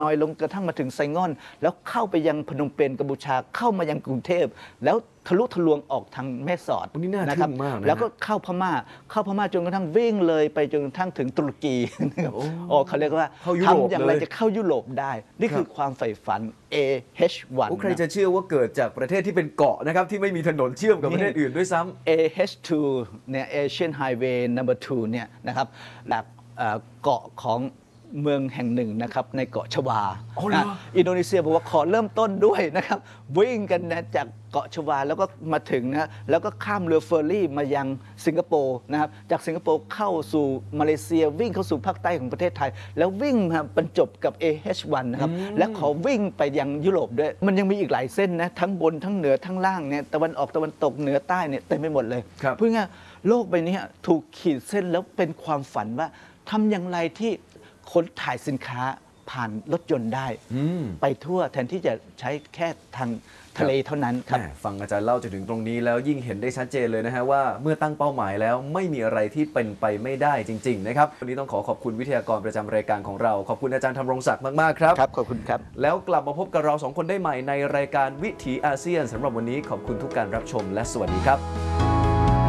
น้อยลงกระทั่งมาถึงไซงอนแล้วเข้าไปยังพนมเปญกัมพูชาเข้ามายังกรุงเทพแล้วทะลุทะลวงออกทางแม่สอดนะครับแล้วก็เข้าพม่าจนกระทั่งวิ่งเลยไปจนกระทั่งถึงตุรกีโอ้เขาเรียกว่าทำอย่างไรจะเข้ายุโรปได้นี่คือความใฝ่ฝัน AH1 ใครจะเชื่อว่าเกิดจากประเทศที่เป็นเกาะนะครับที่ไม่มีถนนเชื่อมกับประเทศอื่นด้วยซ้ำ AH2 เนี่ย Asian Highway Number 2เนี่ยนะครับหลักเกาะของเมืองแห่งหนึ่งนะครับในเกาะชวาอินโดนีเซียบอกว่าขอเริ่มต้นด้วยนะครับวิ่งกันนะจากเกาะชวาแล้วก็มาถึงนะแล้วก็ข้ามเรือเฟอร์รี่มายังสิงคโปร์นะครับจากสิงคโปร์เข้าสู่มาเลเซียวิ่งเข้าสู่ภาคใต้ของประเทศไทยแล้ววิ่งมาบรรจบกับ AH1 นะครับและขอวิ่งไปยังยุโรปด้วยมันยังมีอีกหลายเส้นนะทั้งบนทั้งเหนือทั้งล่างเนี่ยตะวันออกตะวันตกเหนือใต้เนี่ยเต็มไปหมดเลยเพื่อโลกใบนี้ถูกขีดเส้นแล้วเป็นความฝันว่าทำอย่างไรที่คนถ่ายสินค้าผ่านรถยนต์ได้ไปทั่วแทนที่จะใช้แค่ทางทะเลเท่านั้นครับฟังอาจารย์เล่าจนถึงตรงนี้แล้วยิ่งเห็นได้ชัดเจนเลยนะฮะว่าเมื่อตั้งเป้าหมายแล้วไม่มีอะไรที่เป็นไปไม่ได้จริงๆนะครับวันนี้ต้องขอบคุณวิทยากรประจำรายการของเราขอบคุณอาจารย์ธำรงศักดิ์มากๆครับขอบคุณครับแล้วกลับมาพบกับเรา2คนได้ใหม่ในรายการวิถีอาเซียนสำหรับวันนี้ขอบคุณทุกการรับชมและสวัสดีครับ